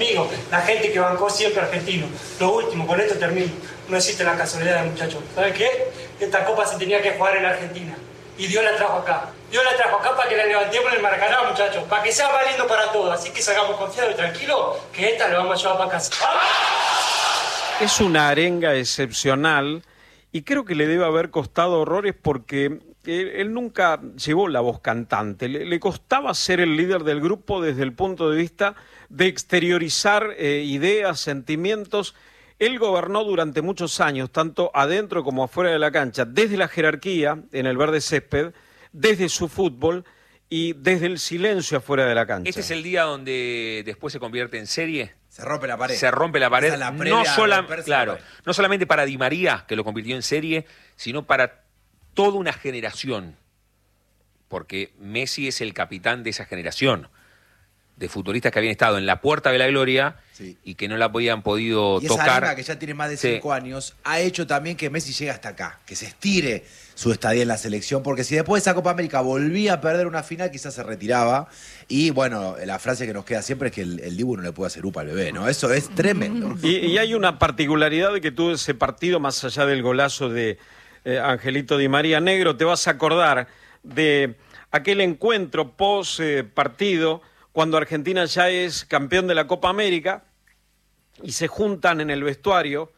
Amigo, la gente que bancó siempre argentino. Lo último, con esto termino. No existe la casualidad, muchachos. ¿Saben qué? Esta copa se tenía que jugar en Argentina. Y Dios la trajo acá. Dios la trajo acá para que la levantemos en el Maracaná, muchachos. Para que sea más lindo para todos. Así que salgamos confiados y tranquilos, que esta la vamos a llevar para casa. Es una arenga excepcional y creo que le debe haber costado horrores porque él nunca llevó la voz cantante. Le costaba ser el líder del grupo desde el punto de vista de exteriorizar ideas, sentimientos. Él gobernó durante muchos años, tanto adentro como afuera de la cancha, desde la jerarquía en el verde césped, desde su fútbol y desde el silencio afuera de la cancha. ¿Este es el día donde después se convierte en serie? Se rompe la pared. Se rompe la pared. Claro, No solamente para Di María, que lo convirtió en serie, sino para toda una generación. Porque Messi es el capitán de esa generación de futbolistas que habían estado en la puerta de la gloria y que no la habían podido y tocar. Esa liga que ya tiene más de 5 años ha hecho también que Messi llegue hasta acá, que se estire su estadía en la selección, porque si después de esa Copa América volvía a perder una final, quizás se retiraba. Y bueno, la frase que nos queda siempre es que el Dibu no le puede hacer upa al bebé, ¿no? Eso es tremendo. Y hay una particularidad de que tuvo ese partido, más allá del golazo de Angelito Di María. Negro, te vas a acordar de aquel encuentro post partido, cuando Argentina ya es campeón de la Copa América y se juntan en el vestuario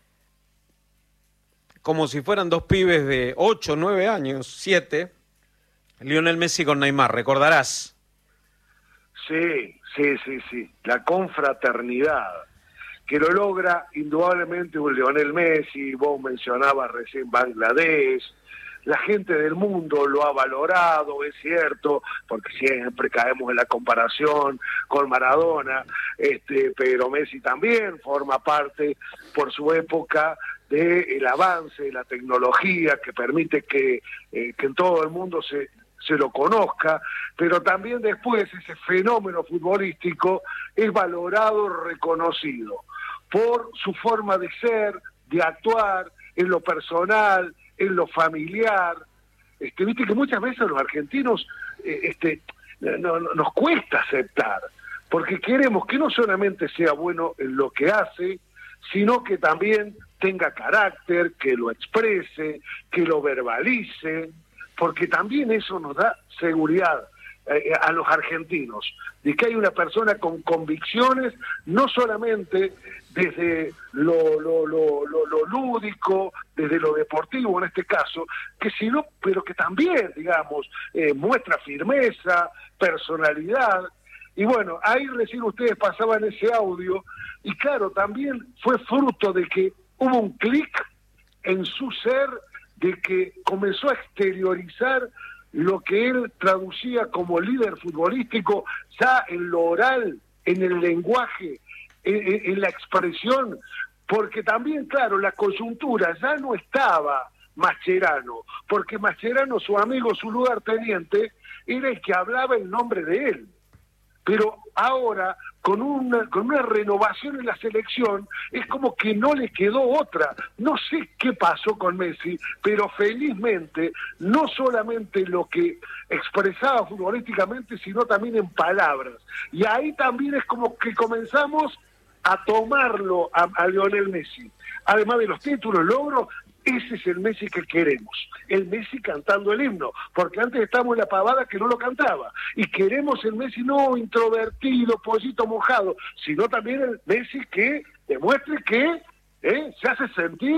como si fueran dos pibes de 8, 9 años, 7, Lionel Messi con Neymar, ¿recordarás? Sí, la confraternidad, que lo logra indudablemente un Lionel Messi. Vos mencionabas recién Bangladesh. La gente del mundo lo ha valorado, es cierto, porque siempre caemos en la comparación con Maradona, pero Messi también forma parte, por su época, del avance de la tecnología que permite que en todo el mundo se lo conozca, pero también después ese fenómeno futbolístico es valorado, reconocido por su forma de ser, de actuar, en lo personal, en lo familiar. Viste que muchas veces los argentinos nos cuesta aceptar, porque queremos que no solamente sea bueno en lo que hace, sino que también tenga carácter, que lo exprese, que lo verbalice, porque también eso nos da seguridad a los argentinos, de que hay una persona con convicciones, no solamente desde lo lúdico, desde lo deportivo en este caso, pero que también, digamos, muestra firmeza, personalidad. Y bueno, ahí recién ustedes pasaban ese audio, y claro, también fue fruto de que hubo un clic en su ser, de que comenzó a exteriorizar lo que él traducía como líder futbolístico, ya en lo oral, en el lenguaje, en la expresión, porque también, claro, la coyuntura ya no estaba Mascherano, porque Mascherano, su amigo, su lugarteniente, era el que hablaba en nombre de él. Pero ahora, con una renovación en la selección, es como que no le quedó otra. No sé qué pasó con Messi, pero felizmente, no solamente lo que expresaba futbolísticamente, sino también en palabras. Y ahí también es como que comenzamos a tomarlo a Lionel Messi. Además de los títulos, logros, ese es el Messi que queremos, el Messi cantando el himno, porque antes estábamos en la pavada que no lo cantaba, y queremos el Messi no introvertido, pollito mojado, sino también el Messi que demuestre que se hace sentir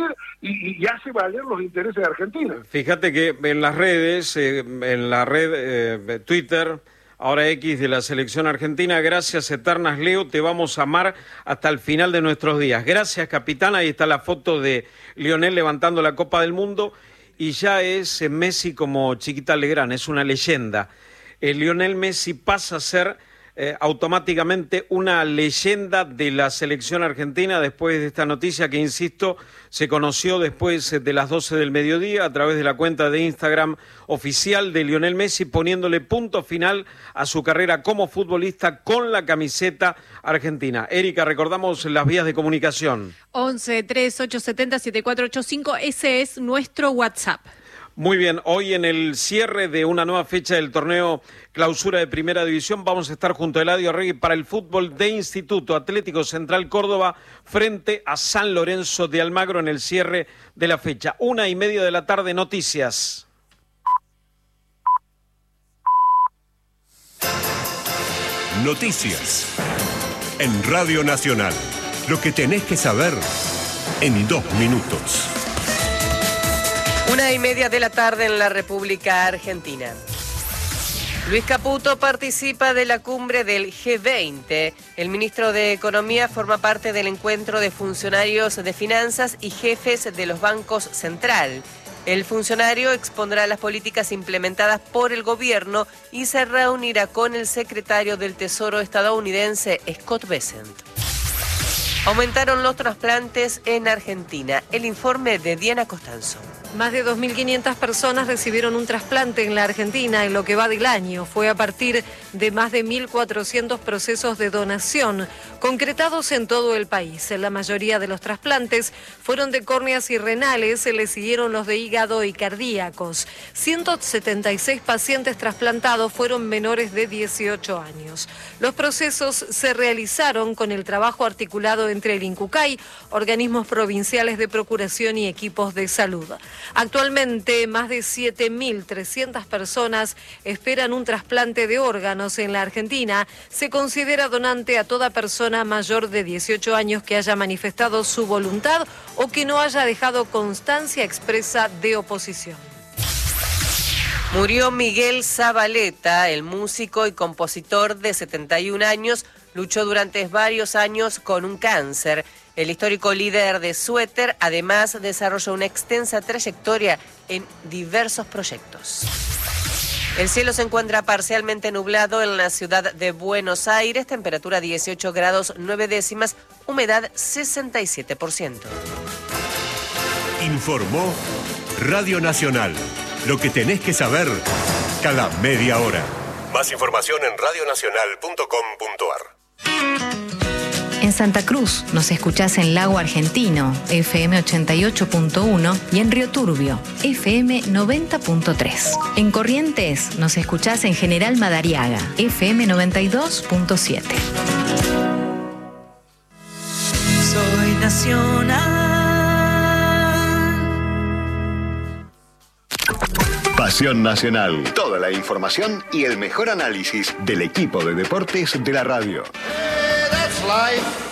y hace valer los intereses de Argentina. Fíjate que en las redes, en la red Twitter, ahora X de la selección argentina, gracias eternas Leo, te vamos a amar hasta el final de nuestros días. Gracias capitán, ahí está la foto de Lionel levantando la Copa del Mundo y ya es Messi como Chiquita Legrand, es una leyenda. Lionel Messi pasa a ser automáticamente una leyenda de la selección argentina después de esta noticia que, insisto, se conoció después de las 12 del mediodía a través de la cuenta de Instagram oficial de Lionel Messi, poniéndole punto final a su carrera como futbolista con la camiseta argentina. Erika, recordamos las vías de comunicación. 11 3870 7485, ese es nuestro WhatsApp. Muy bien, hoy en el cierre de una nueva fecha del torneo Clausura de Primera División vamos a estar junto a Eladio Arregui para el fútbol de Instituto Atlético Central Córdoba frente a San Lorenzo de Almagro en el cierre de la fecha. 1:30 de la tarde, noticias. Noticias en Radio Nacional. Lo que tenés que saber en 2 minutos. 1:30 de la tarde en la República Argentina. Luis Caputo participa de la cumbre del G20. El ministro de Economía forma parte del encuentro de funcionarios de finanzas y jefes de los bancos central. El funcionario expondrá las políticas implementadas por el gobierno y se reunirá con el secretario del Tesoro estadounidense, Scott Bessent. Aumentaron los trasplantes en Argentina. El informe de Diana Costanzo. Más de 2.500 personas recibieron un trasplante en la Argentina en lo que va del año. Fue a partir de más de 1.400 procesos de donación concretados en todo el país. La mayoría de los trasplantes fueron de córneas y renales, se le siguieron los de hígado y cardíacos. 176 pacientes trasplantados fueron menores de 18 años. Los procesos se realizaron con el trabajo articulado entre el INCUCAI, organismos provinciales de procuración y equipos de salud. Actualmente, más de 7.300 personas esperan un trasplante de órganos en la Argentina. Se considera donante a toda persona mayor de 18 años que haya manifestado su voluntad o que no haya dejado constancia expresa de oposición. Murió Miguel Zabaleta, el músico y compositor de 71 años, luchó durante varios años con un cáncer. El histórico líder de Suéter, además, desarrolló una extensa trayectoria en diversos proyectos. El cielo se encuentra parcialmente nublado en la ciudad de Buenos Aires, temperatura 18 grados 9 décimas, humedad 67%. Informó Radio Nacional. Lo que tenés que saber cada media hora. Más información en radionacional.com.ar. En Santa Cruz nos escuchás en Lago Argentino, FM 88.1 y en Río Turbio, FM 90.3. En Corrientes nos escuchás en General Madariaga, FM 92.7. Soy nacional. Pasión Nacional. Toda la información y el mejor análisis del equipo de deportes de la radio. That's life.